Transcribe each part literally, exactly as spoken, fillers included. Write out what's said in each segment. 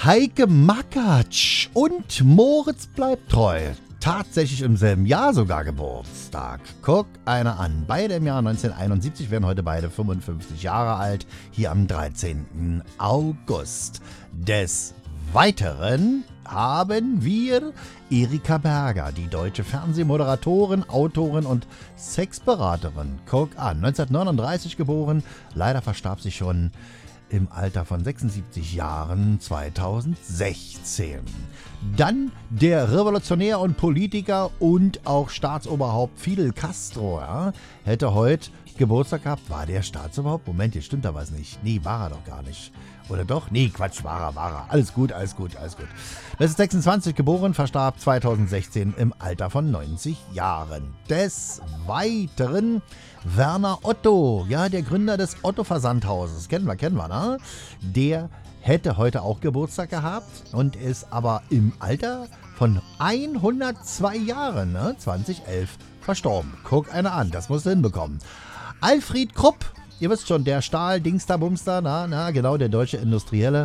Heike Makatsch und Moritz bleibt treu. Tatsächlich im selben Jahr sogar Geburtstag. Guck einer an. Beide im Jahr neunzehnhunderteinundsiebzig, werden heute beide fünfundfünfzig Jahre alt. Hier am dreizehnten August. Des Weiteren haben wir Erika Berger, die deutsche Fernsehmoderatorin, Autorin und Sexberaterin. Guck an. neunzehnhundertneununddreißig geboren. Leider verstarb sie schon im Alter von sechsundsiebzig Jahren zweitausendsechzehn. Dann der Revolutionär und Politiker und auch Staatsoberhaupt Fidel Castro. Ja, hätte heute Geburtstag gehabt. War der Staatsoberhaupt? Moment, jetzt stimmt da was nicht. Nee, war er doch gar nicht. Oder doch? Nee, Quatsch, war er, war er. Alles gut, alles gut, alles gut. neunzehnhundertsechsundzwanzig geboren, verstarb zweitausendsechzehn im Alter von neunzig Jahren. Des Weiteren Werner Otto, ja, der Gründer des Otto-Versandhauses. Kennen wir, kennen wir, ne? Der hätte heute auch Geburtstag gehabt und ist aber im Alter von hundertzwei Jahren, ne? zweitausendelf, verstorben. Guck einer an, das musst du hinbekommen. Alfred Krupp, ihr wisst schon, der Stahl-Dingster-Bumster, na, na, genau, der deutsche Industrielle,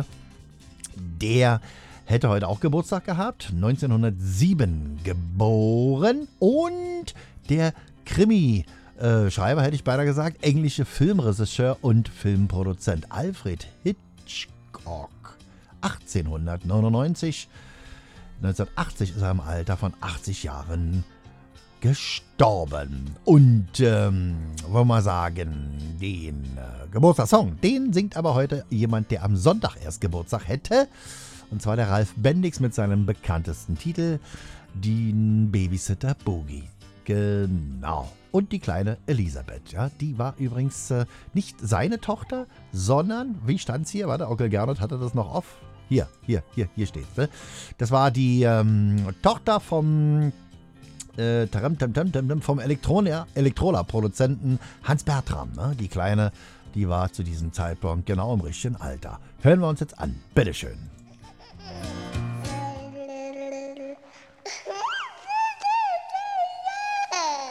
der hätte heute auch Geburtstag gehabt, neunzehnhundertsieben geboren und der Krimi- Äh, Schreiber hätte ich beinahe gesagt, englische Filmregisseur und Filmproduzent Alfred Hitchcock. achtzehnhundertneunundneunzig, neunzehnhundertachtzig ist er im Alter von achtzig Jahren gestorben. Und, ähm, wollen wir mal sagen, den äh, Geburtstagssong, den singt aber heute jemand, der am Sonntag erst Geburtstag hätte. Und zwar der Ralf Bendix mit seinem bekanntesten Titel, den Babysitter Boogie. Genau. Und die kleine Elisabeth, ja, die war übrigens äh, nicht seine Tochter, sondern, wie stand's hier? Warte, Onkel Gernot hatte das noch off. Hier, hier, hier, hier steht's. Ne? Das war die ähm, Tochter vom äh, taram, tam, tam, tam, vom Elektroner, Elektrola-Produzenten Hans Bertram. Ne? Die Kleine, die war zu diesem Zeitpunkt genau im richtigen Alter. Hören wir uns jetzt an. Bitteschön.